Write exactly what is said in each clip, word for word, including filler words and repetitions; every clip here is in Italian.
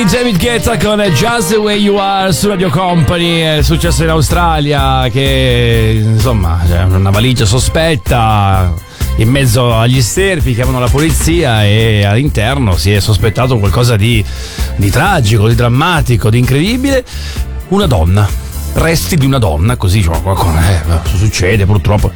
David Guetta con Just the Way You Are su Radio Company. È successo in Australia che insomma c'è una valigia sospetta in mezzo agli sterpi, chiamano la polizia e all'interno si è sospettato qualcosa di, di tragico, di drammatico, di incredibile. Una donna, resti di una donna, così cioè, eh, succede purtroppo.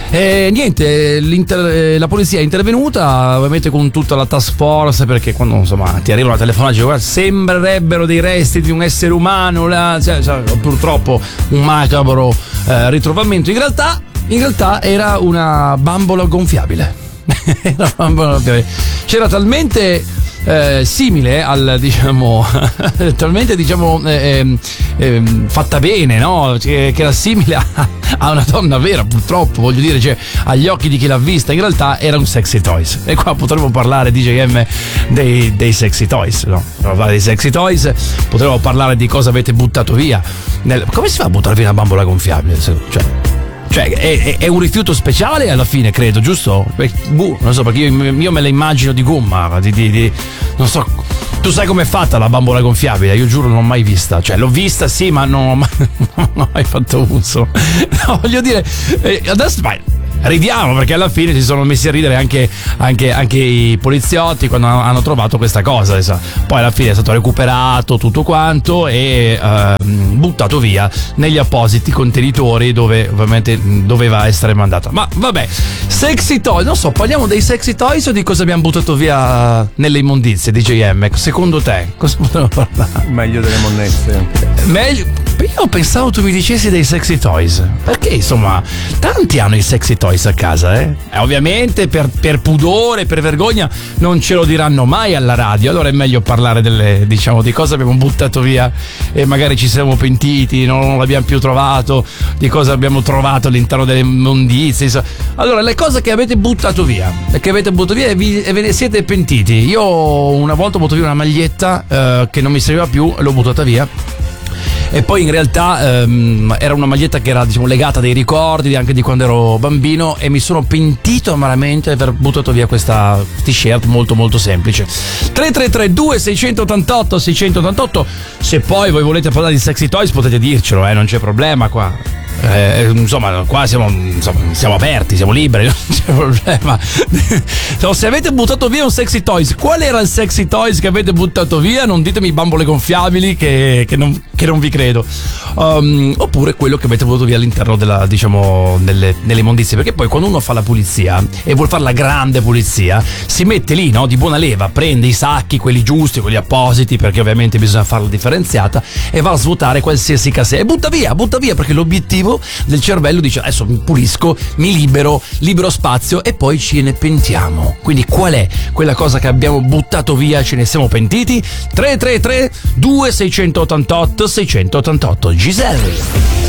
E niente, la polizia è intervenuta ovviamente con tutta la task force, perché quando insomma ti arriva una telefonata dice, guarda, sembrerebbero dei resti di un essere umano, là, cioè, cioè, purtroppo un macabro eh, ritrovamento. In realtà, in realtà era una bambola gonfiabile. Era una bambola gonfiabile. C'era talmente Eh, simile al diciamo talmente diciamo eh, eh, fatta bene, no? Che, che era simile a, a una donna vera, purtroppo, voglio dire, cioè, agli occhi di chi l'ha vista. In realtà era un sexy toys, e qua potremmo parlare di D J M dei, dei sexy toys, no? Potremmo parlare dei sexy toys, potremmo parlare di cosa avete buttato via nel... Come si fa a buttare via una bambola gonfiabile? Cioè Cioè, è, è un rifiuto speciale alla fine, credo, giusto? Buh, non so, perché io, io me la immagino di gomma, di, di, di, non so. Tu sai com'è fatta la bambola gonfiabile? Io giuro non l'ho mai vista. Cioè, l'ho vista sì, ma non ho mai, non ho mai fatto uso. No, voglio dire, eh, adesso vai. Ridiamo, perché alla fine si sono messi a ridere anche, anche, anche i poliziotti quando hanno trovato questa cosa. Poi alla fine è stato recuperato tutto quanto e eh, buttato via negli appositi contenitori dove ovviamente doveva essere mandata. Ma vabbè, sexy toys, non so, parliamo dei sexy toys o di cosa abbiamo buttato via nelle immondizie D J M? Secondo te cosa potremmo parlare? Meglio delle monnezze. Meglio. Io pensavo tu mi dicessi dei sexy toys, perché insomma tanti hanno i sexy toys a casa, eh? E ovviamente per, per pudore, per vergogna non ce lo diranno mai alla radio. Allora è meglio parlare delle, diciamo, di cosa abbiamo buttato via e magari ci siamo pentiti, non, non l'abbiamo più trovato, di cosa abbiamo trovato all'interno delle immondizie. Allora, le cose che avete buttato via e che avete buttato via e, vi, e ve ne siete pentiti. Io una volta ho buttato via una maglietta eh, che non mi serviva più, l'ho buttata via. E poi in realtà ehm, era una maglietta che era, diciamo, legata a dei ricordi anche di quando ero bambino, e mi sono pentito amaramente di aver buttato via questa t-shirt molto molto semplice. Tre tre tre due sei otto otto sei otto otto. Se poi voi volete parlare di sexy toys potete dircelo, eh, non c'è problema qua. Eh, insomma, qua siamo, insomma, siamo aperti, siamo liberi, non c'è problema. So, se avete buttato via un sexy toys, qual era il sexy toys che avete buttato via? Non ditemi bambole gonfiabili, che, che, non, che non vi credo. Um, oppure quello che avete buttato via all'interno della, diciamo, delle, delle immondizie, perché poi quando uno fa la pulizia e vuol fare la grande pulizia si mette lì, no, di buona leva, prende i sacchi, quelli giusti, quelli appositi, perché ovviamente bisogna farla differenziata, e va a svuotare qualsiasi cassetta e butta via, butta via, perché l'obiettivo del cervello dice adesso mi pulisco, mi libero, libero spazio, e poi ce ne pentiamo. Quindi qual è quella cosa che abbiamo buttato via, ce ne siamo pentiti? Tre tre tre due sei otto otto sei otto otto. Giselle.